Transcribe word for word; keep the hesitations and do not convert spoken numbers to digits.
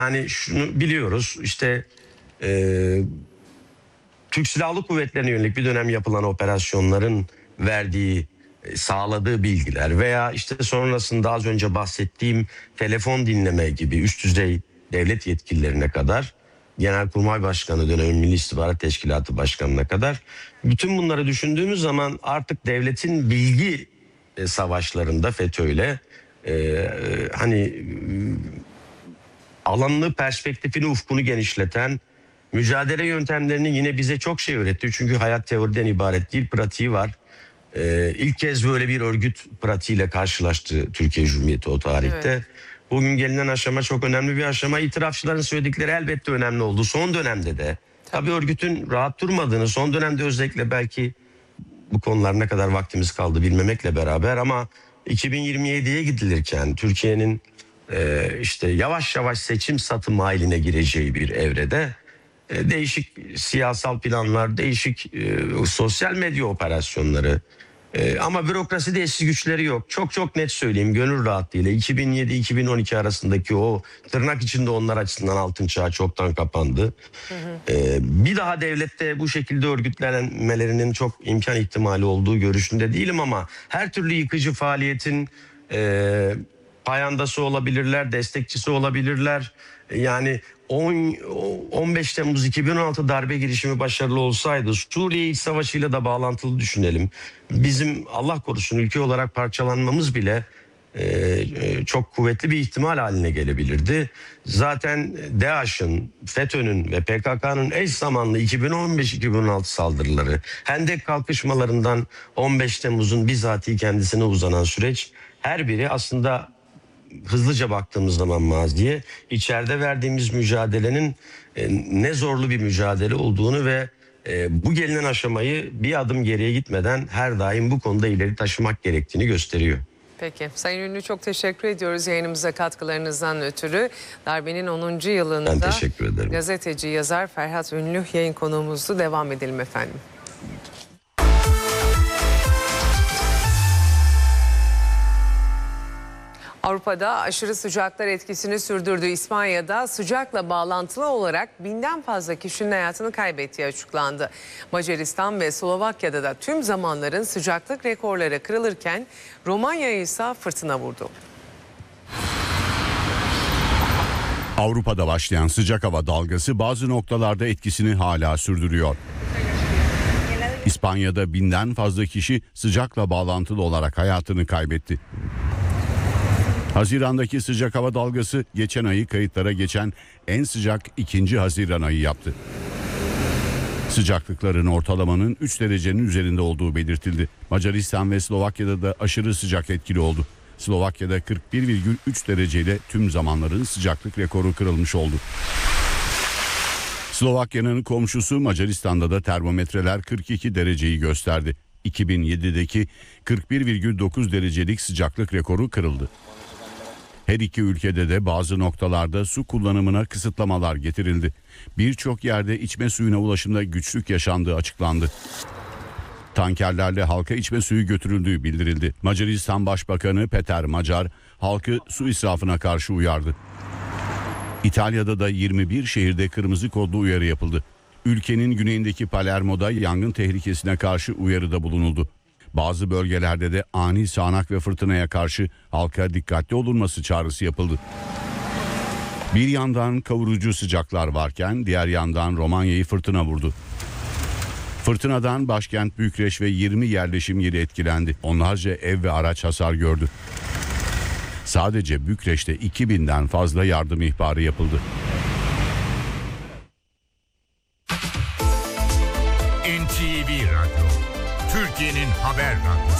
hani şunu biliyoruz işte e, Türk Silahlı Kuvvetleri'ne yönelik bir dönem yapılan operasyonların verdiği, e, sağladığı bilgiler veya işte sonrasında az önce bahsettiğim telefon dinleme gibi üst düzey devlet yetkililerine kadar, Genelkurmay Başkanı dönemi Milli İstihbarat Teşkilatı Başkanı'na kadar bütün bunları düşündüğümüz zaman artık devletin bilgi e, savaşlarında FETÖ'yle e, hani alanını, perspektifini, ufkunu genişleten mücadele yöntemlerini yine bize çok şey öğretti. Çünkü hayat teoriden ibaret değil, pratiği var. Ee, ilk kez böyle bir örgüt pratiğiyle karşılaştı Türkiye Cumhuriyeti o tarihte. Evet. Bugün gelinen aşama çok önemli bir aşama. İtirafçıların söyledikleri elbette önemli oldu. Son dönemde de tabii, tabii örgütün rahat durmadığını, son dönemde özellikle belki bu konular ne kadar vaktimiz kaldı bilmemekle beraber ama iki bin yirmi yediye gidilirken Türkiye'nin e, işte yavaş yavaş seçim satım haline gireceği bir evrede e, değişik siyasal planlar, değişik e, sosyal medya operasyonları e, ama bürokraside eşsiz güçleri yok. Çok çok net söyleyeyim, gönül rahatlığıyla iki bin yedi iki bin on iki arasındaki o tırnak içinde onlar açısından altın çağı çoktan kapandı. Hı hı. E, bir daha devlette bu şekilde örgütlenmelerinin çok imkan ihtimali olduğu görüşünde değilim ama her türlü yıkıcı faaliyetin e, payandası olabilirler, destekçisi olabilirler. Yani on beş Temmuz iki bin on altı darbe girişimi başarılı olsaydı Suriye İç Savaşı ile de bağlantılı düşünelim. Bizim Allah korusun ülke olarak parçalanmamız bile e, çok kuvvetli bir ihtimal haline gelebilirdi. Zaten DAEŞ'in, FETÖ'nün ve P K K'nın eş zamanlı iki bin on beş iki bin on altı saldırıları, Hendek kalkışmalarından on beş Temmuz'un bizatihi kendisine uzanan süreç, her biri aslında hızlıca baktığımız zaman maziye içeride verdiğimiz mücadelenin e, ne zorlu bir mücadele olduğunu ve e, bu gelinen aşamayı bir adım geriye gitmeden her daim bu konuda ileri taşımak gerektiğini gösteriyor. Peki. Sayın Ünlü, çok teşekkür ediyoruz yayınımıza katkılarınızdan ötürü. Darbenin onuncu yılında ben teşekkür ederim. Gazeteci, yazar Ferhat Ünlü yayın konuğumuzdu. Devam edelim efendim. Avrupa'da aşırı sıcaklar etkisini sürdürdü. İspanya'da sıcakla bağlantılı olarak binden fazla kişinin hayatını kaybettiği açıklandı. Macaristan ve Slovakya'da da tüm zamanların sıcaklık rekorları kırılırken Romanya'ya ise fırtına vurdu. Avrupa'da başlayan sıcak hava dalgası bazı noktalarda etkisini hala sürdürüyor. İspanya'da binden fazla kişi sıcakla bağlantılı olarak hayatını kaybetti. Haziran'daki sıcak hava dalgası geçen ayı kayıtlara geçen en sıcak ikinci Haziran ayı yaptı. Sıcaklıkların ortalamanın üç derecenin üzerinde olduğu belirtildi. Macaristan ve Slovakya'da da aşırı sıcak etkili oldu. Slovakya'da kırk bir virgül üç dereceyle tüm zamanların sıcaklık rekoru kırılmış oldu. Slovakya'nın komşusu Macaristan'da da termometreler kırk iki dereceyi gösterdi. iki bin yedideki kırk bir virgül dokuz derecelik sıcaklık rekoru kırıldı. Her iki ülkede de bazı noktalarda su kullanımına kısıtlamalar getirildi. Birçok yerde içme suyuna ulaşımda güçlük yaşandığı açıklandı. Tankerlerle halka içme suyu götürüldüğü bildirildi. Macaristan Başbakanı Peter Macar halkı su israfına karşı uyardı. İtalya'da da yirmi bir şehirde kırmızı kodlu uyarı yapıldı. Ülkenin güneyindeki Palermo'da yangın tehlikesine karşı uyarıda bulunuldu. Bazı bölgelerde de ani sağanak ve fırtınaya karşı halka dikkatli olunması çağrısı yapıldı. Bir yandan kavurucu sıcaklar varken diğer yandan Romanya'yı fırtına vurdu. Fırtınadan başkent Bükreş ve yirmi yerleşim yeri etkilendi. Onlarca ev ve araç hasar gördü. Sadece Bükreş'te iki binden fazla yardım ihbarı yapıldı. N T V Radyo, Türkiye'nin haber radyosu.